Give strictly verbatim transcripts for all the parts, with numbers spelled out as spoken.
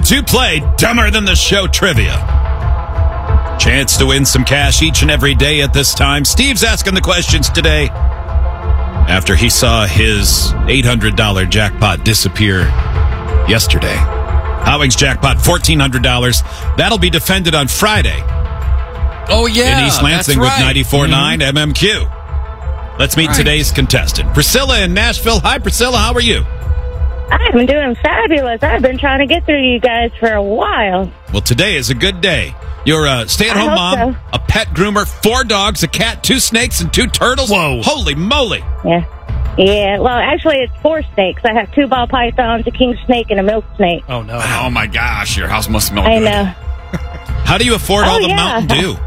to play Dumber Than the Show Trivia. Chance to win some cash each and every day at this time. Steve's asking the questions today after he saw his eight hundred dollars jackpot disappear yesterday. Howing's jackpot, fourteen hundred dollars. That'll be defended on Friday. Oh, yeah. In East Lansing that's right. with ninety-four point nine mm-hmm. M M Q. Let's meet right. today's contestant. Priscilla in Nashville. Hi, Priscilla. How are you? I'm doing fabulous. I've been trying to get through you guys for a while. Well, today is a good day. You're a stay-at-home mom, so. a pet groomer, four dogs, a cat, two snakes, and two turtles. Whoa. Holy moly. Yeah. Yeah, well, actually, it's four snakes. I have two ball pythons, a king snake, and a milk snake. Oh, no. Oh, my gosh. Your house must smell good. I know. How do you afford oh, all the yeah. Mountain Dew?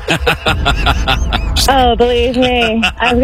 Oh, believe me.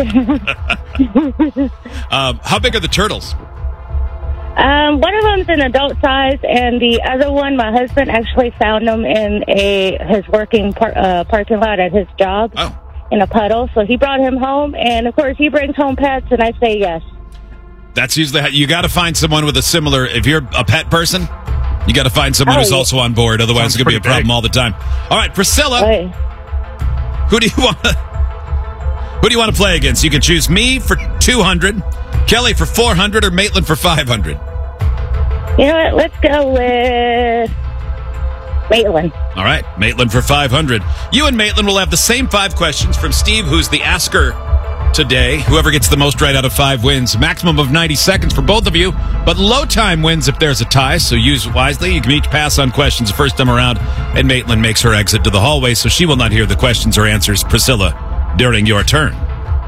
um, how big are the turtles? Um, one of them's an adult size, and the other one, my husband actually found them in a his working par- uh, parking lot at his job oh. in a puddle. So he brought him home, and of course he brings home pets, and I say yes. That's usually how, you got to find someone with a similar. If you're a pet person, you got to find someone oh, who's yeah. also on board. Otherwise, Sounds it's going to be a problem big. all the time. All right, Priscilla, Right. who do you want? To, who do you want to play against? You can choose me for two hundred, Kelly for four hundred, or Maitland for five hundred. You know what? Let's go with Maitland. All right, Maitland for five hundred. You and Maitland will have the same five questions from Steve, who's the asker today. Whoever gets the most right out of five wins. Maximum of ninety seconds for both of you, but low time wins if there's a tie, so use it wisely. You can each pass on questions the first time around, and Maitland makes her exit to the hallway, so she will not hear the questions or answers, Priscilla, during your turn.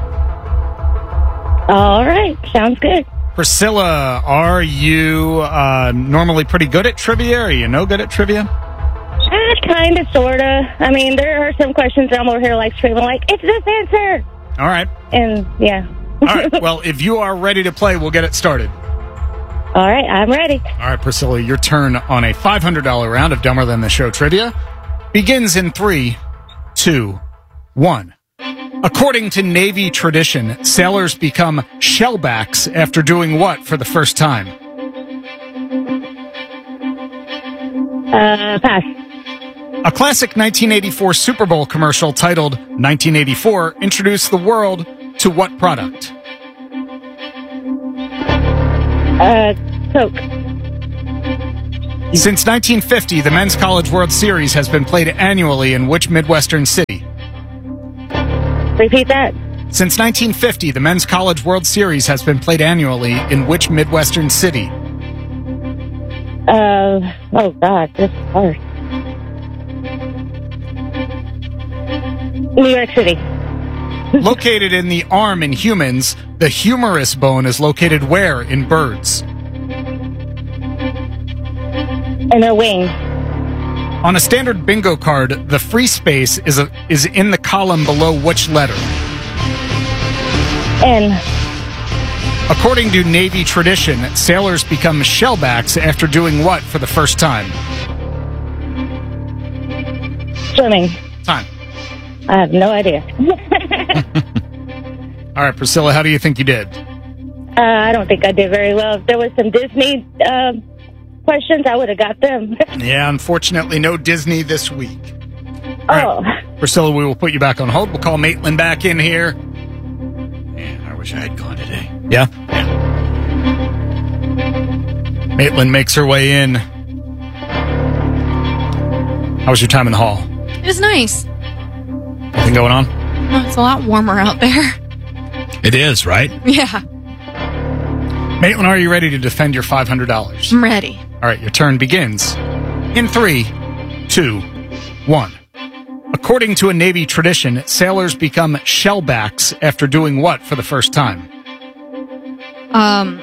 All right. Sounds good. Priscilla, are you uh, normally pretty good at trivia? Are you no good at trivia? Uh, kind of, sort of. I mean, there are some questions that I'm over here like screaming, like, it's this answer. All right. And, yeah. All right. Well, if you are ready to play, we'll get it started. All right. I'm ready. All right, Priscilla, your turn on a five hundred dollars round of Dumber Than the Show trivia begins in three, two, one. According to Navy tradition, sailors become shellbacks after doing what for the first time? Uh, pass. A classic nineteen eighty-four Super Bowl commercial titled nineteen eighty-four introduced the world to what product? Uh, Coke. Since nineteen fifty, the Men's College World Series has been played annually in which Midwestern city? Repeat that. Since nineteen fifty, the Men's College World Series has been played annually in which Midwestern city? Uh, oh, God, this is hard. New York City. Located in the arm in humans, the humerus bone is located where in birds? In a wing. On a standard bingo card, the free space is a, is in the column below which letter? N. According to Navy tradition, sailors become shellbacks after doing what for the first time? Swimming. Time. I have no idea. All right, Priscilla, how do you think you did? uh, I don't think I did very well. If there was some Disney uh, questions, I would have got them. Yeah, unfortunately, no Disney this week. Oh. Right. Priscilla, we will put you back on hold. We'll call Maitland back in here. Man, I wish I had gone today. Yeah? Yeah. Maitland makes her way in. How was your time in the hall? It was nice. Anything going on? Oh, it's a lot warmer out there. It is, right? Yeah. Maitland, are you ready to defend your five hundred dollars? I'm ready. All right, your turn begins in three, two, one. According to a Navy tradition, sailors become shellbacks after doing what for the first time? Um,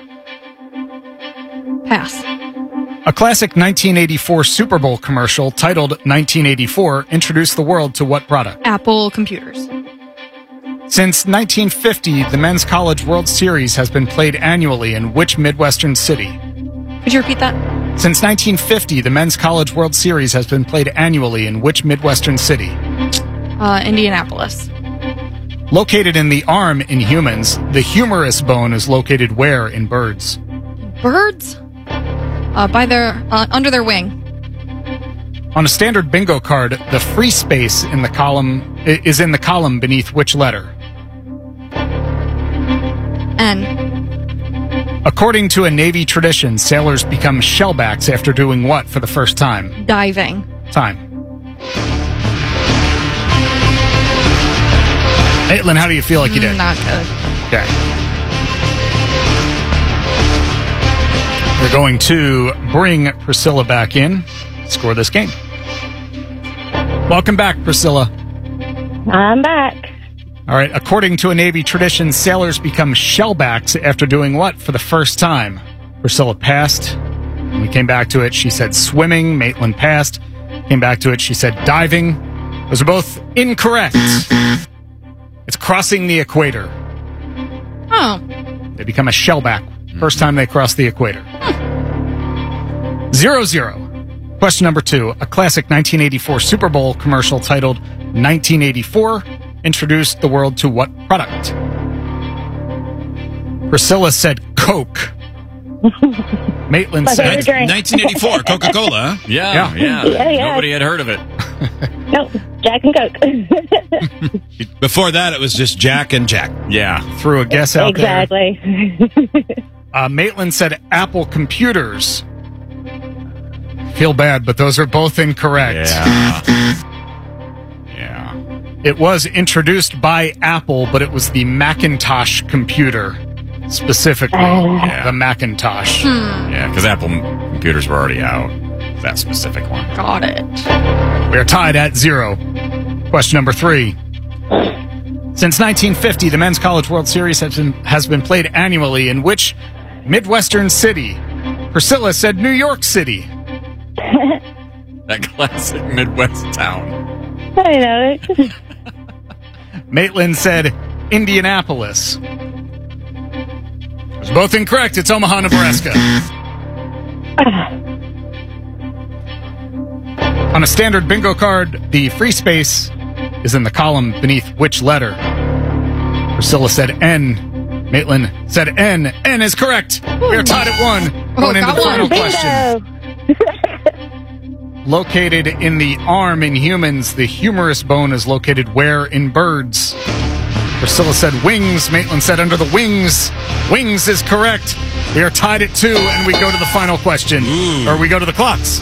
pass. A classic nineteen eighty-four Super Bowl commercial titled nineteen eighty-four introduced the world to what product? Apple computers. Since nineteen fifty, the Men's College World Series has been played annually in which Midwestern city? Could you repeat that? Since nineteen fifty, the Men's College World Series has been played annually in which Midwestern city? Uh, Indianapolis. Located in the arm in humans, the humerus bone is located where in birds? Birds? Uh, by their, uh, under their wing. On a standard bingo card, the free space in the column i- is in the column beneath which letter? N. According to a Navy tradition, sailors become shellbacks after doing what for the first time? Diving. Time. Caitlin, how do you feel like you did? Mm, Not good. Okay. We're going to bring Priscilla back in, score this game. Welcome back, Priscilla. I'm back. All right. According to a Navy tradition, sailors become shellbacks after doing what for the first time? Priscilla passed. When we came back to it, she said swimming. Maitland passed. Came back to it, she said diving. Those are both incorrect. It's crossing the equator. Oh. They become a shellback first time they cross the equator. Zero zero. Question number two. A classic nineteen eighty-four Super Bowl commercial titled nineteen eighty-four introduced the world to what product? Priscilla said Coke. Maitland My said favorite drink. nineteen eighty-four, Coca-Cola. huh? Yeah, Yeah. yeah. Yeah, yeah. Nobody had heard of it. Nope, Jack and Coke. Before that, it was just Jack and Jack. Yeah. threw a guess out exactly. there. Uh, Maitland said Apple computers. Feel bad, but those are both incorrect. Yeah. Yeah. It was introduced by Apple, but it was the Macintosh computer, specifically. Yeah. The Macintosh. Yeah, because Apple m- computers were already out. That specific one. Got it. We are tied at zero. Question number three. Since nineteen fifty, the Men's College World Series has been, has been played annually in which Midwestern city? Priscilla said New York City. That classic Midwest town. I know it. Maitland said Indianapolis. It's both incorrect. It's Omaha, Nebraska. On a standard bingo card, the free space is in the column beneath which letter? Priscilla said N. Maitland said N. N is correct. We are tied at one. Going into got the final one. question. Bingo. Located in the arm in humans, the humerus bone is located where in birds? Priscilla said wings. Maitland said under the wings. Wings is correct. We are tied at two, and we go to the final question. Ooh. Or we go to the clocks.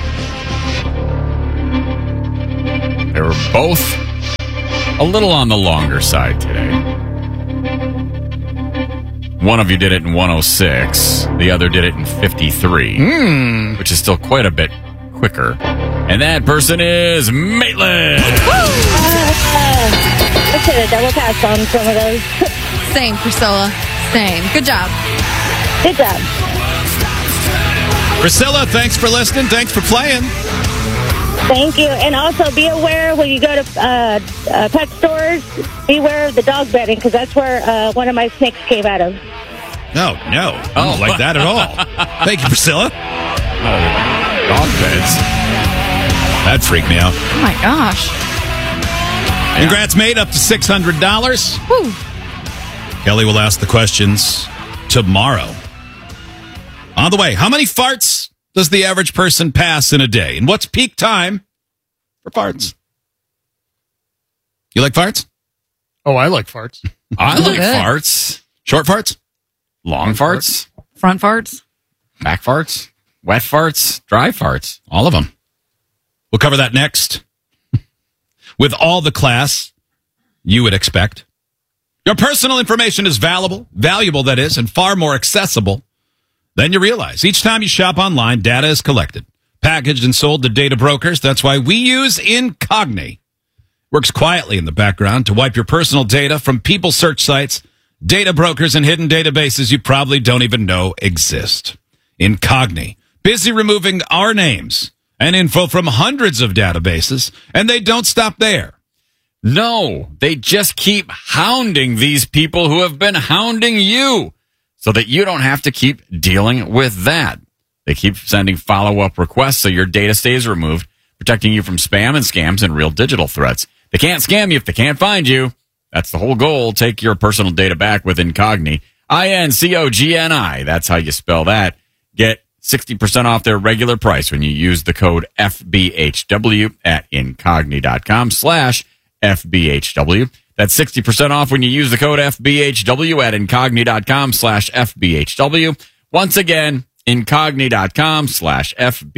They were both a little on the longer side today. One of you did it in one oh six. The other did it in fifty-three, Hmm. which is still quite a bit quicker. And that person is Maitland. I should have double passed on some of those. Same, Priscilla. Same. Good job. Good job. Priscilla, thanks for listening. Thanks for playing. Thank you. And also be aware when you go to uh, uh, pet stores, beware of the dog bedding because that's where uh, one of my snakes came out of. No, no. I don't Oh. like that at all. Thank you, Priscilla. Dog beds. That freaked me out. Oh my gosh. Congrats, mate. Up to six hundred dollars. Woo. Kelly will ask the questions tomorrow. On the way, how many farts does the average person pass in a day? And what's peak time for farts? You like farts? Oh, I like farts. I like Good. farts. Short farts? Long farts. Front farts. Back farts. Wet farts. Dry farts. All of them. We'll cover that next. With all the class you would expect. Your personal information is valuable, valuable that is, and far more accessible than you realize. Each time you shop online, data is collected, packaged, and sold to data brokers. That's why we use Incogni. Works quietly in the background to wipe your personal data from people search sites, data brokers, and hidden databases you probably don't even know exist. Incogni. Busy removing our names and info from hundreds of databases, and they don't stop there. No, they just keep hounding these people who have been hounding you so that you don't have to keep dealing with that. They keep sending follow-up requests so your data stays removed, protecting you from spam and scams and real digital threats. They can't scam you if they can't find you. That's the whole goal. Take your personal data back with Incogni. I N C O G N I. That's how you spell that. Get sixty percent off their regular price when you use the code F B H W at incogni.com slash FBHW. That's sixty percent off when you use the code F B H W at incogni.com slash FBHW. Once again, incogni.com slash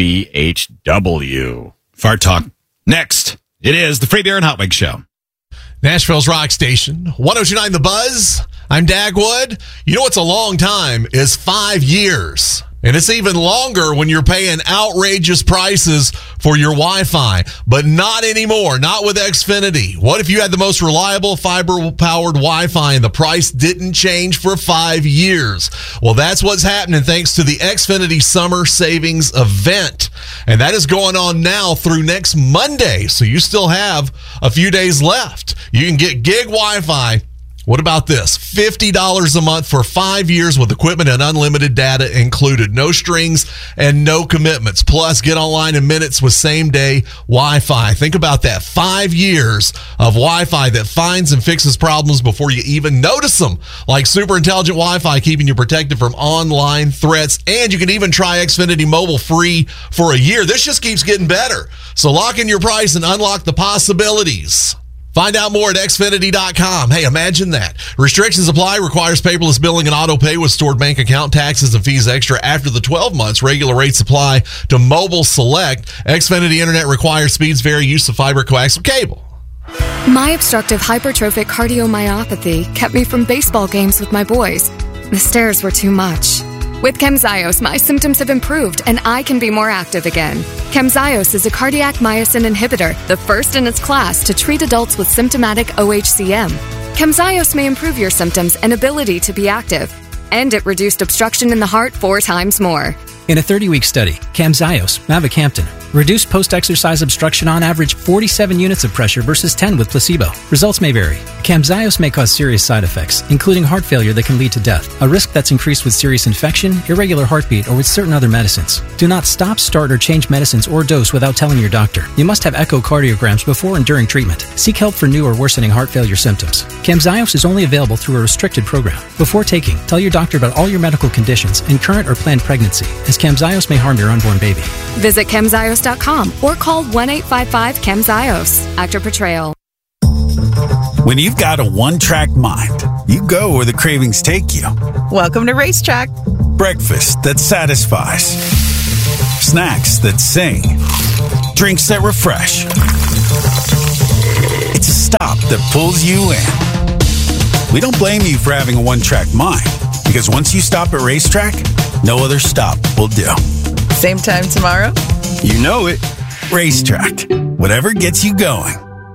FBHW. Fart talk. Next, it is the Free Beer and Hot Wing Show. Nashville's Rock Station, one oh two point nine The Buzz. I'm Dagwood. You know what's a long time is five years. And it's even longer when you're paying outrageous prices for your Wi-Fi. But not anymore. Not with Xfinity. What if you had the most reliable fiber-powered Wi-Fi and the price didn't change for five years? Well, that's what's happening thanks to the Xfinity Summer Savings Event. And that is going on now through next Monday. So you still have a few days left. You can get gig Wi-Fi. What about this? fifty dollars a month for five years with equipment and unlimited data included. No strings and no commitments. Plus, get online in minutes with same-day Wi-Fi. Think about that. Five years of Wi-Fi that finds and fixes problems before you even notice them. Like super intelligent Wi-Fi keeping you protected from online threats. And you can even try Xfinity Mobile free for a year. This just keeps getting better. So lock in your price and unlock the possibilities. Find out more at Xfinity dot com. Hey, imagine that. Restrictions apply. Requires paperless billing and auto pay with stored bank account, taxes, and fees extra. After the twelve months, regular rates apply to Mobile Select. Xfinity Internet requires speeds vary. Use of fiber coaxial cable. My obstructive hypertrophic cardiomyopathy kept me from baseball games with my boys. The stairs were too much. With Camzyos, my symptoms have improved and I can be more active again. Camzyos is a cardiac myosin inhibitor, the first in its class to treat adults with symptomatic O H C M. Camzyos may improve your symptoms and ability to be active. And it reduced obstruction in the heart four times more. In a thirty-week study, Camzyos, mavacamten, reduced post-exercise obstruction on average forty-seven units of pressure versus ten with placebo. Results may vary. Camzyos may cause serious side effects, including heart failure that can lead to death, a risk that's increased with serious infection, irregular heartbeat, or with certain other medicines. Do not stop, start, or change medicines or dose without telling your doctor. You must have echocardiograms before and during treatment. Seek help for new or worsening heart failure symptoms. Camzyos is only available through a restricted program. Before taking, tell your doctor about all your medical conditions and current or planned pregnancy, as Camzyos may harm your unborn baby. Visit Camzyos dot com or call one eight five five Camzyos. Actor Portrayal. When you've got a one-track mind, you go where the cravings take you. Welcome to Racetrack. Breakfast that satisfies. Snacks that sing. Drinks that refresh. It's a stop that pulls you in. We don't blame you for having a one-track mind, because once you stop at Racetrack, no other stop will do. Same time tomorrow? You know it. Racetrack. Whatever gets you going.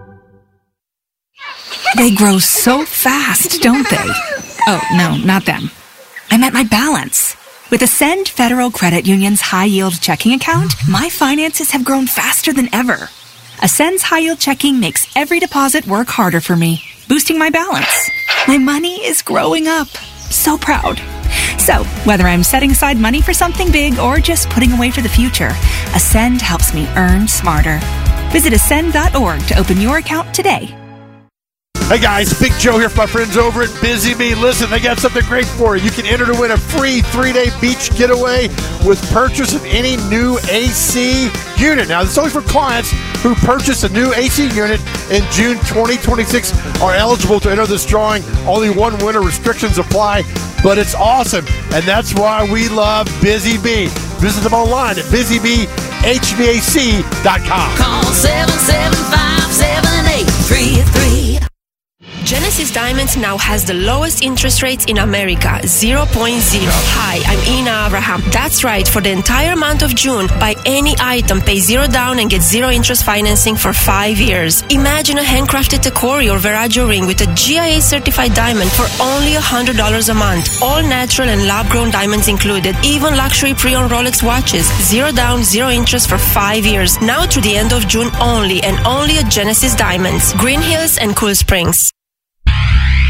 They grow so fast, don't they? Oh, no, not them. I meant my balance. With Ascend Federal Credit Union's high-yield checking account, my finances have grown faster than ever. Ascend's high-yield checking makes every deposit work harder for me, boosting my balance. My money is growing up. So proud. So, whether I'm setting aside money for something big or just putting away for the future, Ascend helps me earn smarter. Visit ascend dot org to open your account today. Hey guys, Big Joe here from my friends over at Busy Bee. Listen, they got something great for you. You can enter to win a free three-day beach getaway with purchase of any new A C unit. Now, this is only for clients who purchase a new A C unit in June twenty twenty-six are eligible to enter this drawing. Only one winner. Restrictions apply, but it's awesome, and that's why we love Busy Bee. Visit them online at busy bee h v a c dot com. Call seven seven five, seven eight three three. Genesis Diamonds now has the lowest interest rates in America, zero point zero. Hi, I'm Ina Abraham. That's right, for the entire month of June, buy any item, pay zero down and get zero interest financing for five years. Imagine a handcrafted Tacori or Veragio ring with a G I A certified diamond for only one hundred dollars a month. All natural and lab-grown diamonds included, even luxury pre-owned Rolex watches. Zero down, zero interest for five years. Now through the end of June only, and only at Genesis Diamonds, Green Hills and Cool Springs.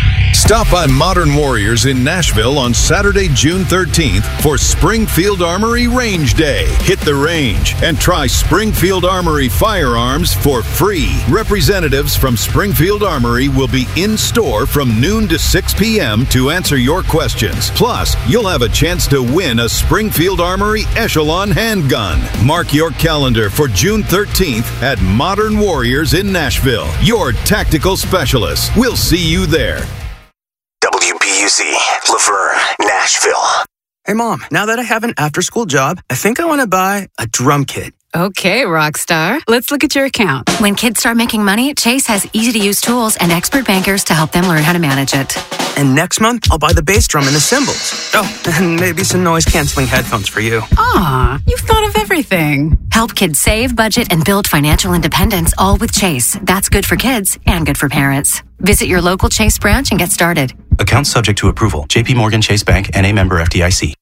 Stop by Modern Warriors in Nashville on Saturday, June thirteenth for Springfield Armory Range Day. Hit the range and try Springfield Armory firearms for free. Representatives from Springfield Armory will be in store from noon to six p.m. to answer your questions. Plus, you'll have a chance to win a Springfield Armory Echelon handgun. Mark your calendar for June thirteenth at Modern Warriors in Nashville. Your tactical specialists. We'll see you there. W B U Z, Laverne, Nashville. Hey, Mom, now that I have an after-school job, I think I want to buy a drum kit. Okay, Rockstar. Let's look at your account. When kids start making money, Chase has easy-to-use tools and expert bankers to help them learn how to manage it. And next month, I'll buy the bass drum and the cymbals. Oh, and maybe some noise-canceling headphones for you. Aw, you've thought of everything. Help kids save, budget, and build financial independence, all with Chase. That's good for kids and good for parents. Visit your local Chase branch and get started. Account subject to approval. J P Morgan Chase Bank, N A member F D I C.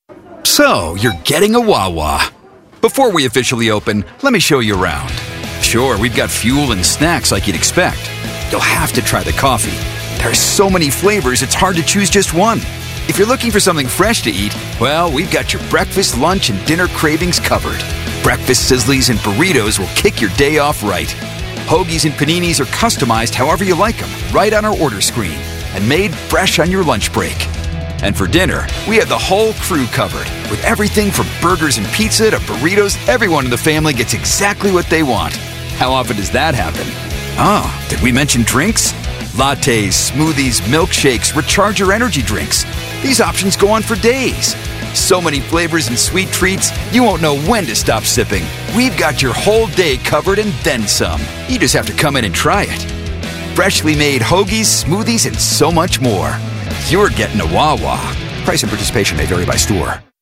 So, you're getting a Wawa. Before we officially open, let me show you around. Sure, we've got fuel and snacks like you'd expect. You'll have to try the coffee. There are so many flavors, it's hard to choose just one. If you're looking for something fresh to eat, well, we've got your breakfast, lunch, and dinner cravings covered. Breakfast sizzlies and burritos will kick your day off right. Hoagies and paninis are customized however you like them, right on our order screen, and made fresh on your lunch break. And for dinner, we have the whole crew covered. With everything from burgers and pizza to burritos, everyone in the family gets exactly what they want. How often does that happen? Ah, did we mention drinks? Lattes, smoothies, milkshakes, recharger energy drinks. These options go on for days. So many flavors and sweet treats, you won't know when to stop sipping. We've got your whole day covered and then some. You just have to come in and try it. Freshly made hoagies, smoothies, and so much more. You're getting a Wawa. Price and participation may vary by store.